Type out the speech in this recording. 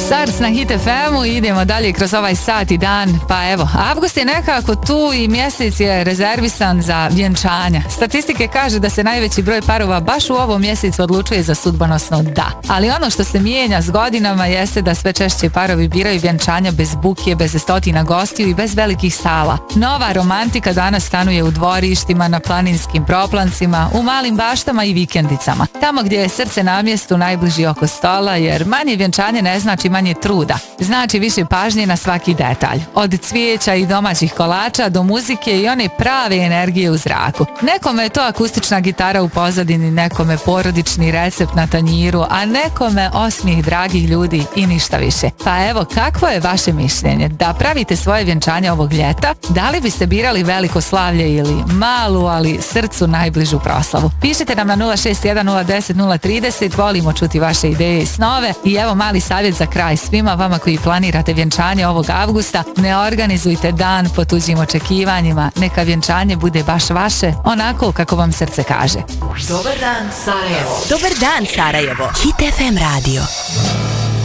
Stars na Hit FM-u, idemo dalje kroz ovaj sat i dan. Pa evo, avgust je nekako tu i mjesec je rezervisan za vjenčanja. Statistike kaže da se najveći broj parova baš u ovom mjesecu odlučuje za sudbonosno da. Ali ono što se mijenja s godinama jeste da sve češće parovi biraju vjenčanja bez buke, bez stotina gostiju i bez velikih sala. Nova romantika danas stanuje u dvorištima, na planinskim proplancima, u malim baštama i vikendicama. Tamo gdje je srce na mjestu najbliži oko stola, jer manje vjenčanje ne znači manje truda. Znači više pažnje na svaki detalj. Od cvijeća i domaćih kolača do muzike i one prave energije u zraku. Nekome je to akustična gitara u pozadini, nekome porodični recept na tanjiru, a nekome osmijeh dragih ljudi i ništa više. Pa evo, kakvo je vaše mišljenje? Da pravite svoje vjenčanje ovog ljeta? Da li biste birali veliko slavlje ili malu, ali srcu najbližu proslavu? Pišite nam na 061 010 030, volimo čuti vaše ideje i snove. I evo mali savjet za kraj svima vama koji planirate vjenčanje ovog avgusta: ne organizujte dan po tuđim očekivanjima, neka vjenčanje bude baš vaše, onako kako vam srce kaže. Dobar dan Sarajevo. Dobar dan Sarajevo. Hit FM radio.